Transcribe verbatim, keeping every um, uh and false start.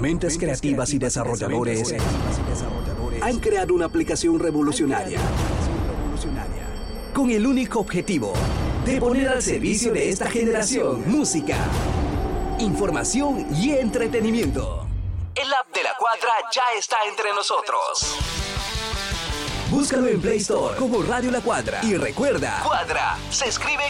Mentes creativas y desarrolladores han creado una aplicación revolucionaria con el único objetivo de poner al servicio de esta generación música, información y entretenimiento. El app de La Cuadra ya está entre nosotros. Búscalo en Play Store como Radio La Cuadra. Y recuerda, Cuadra se escribe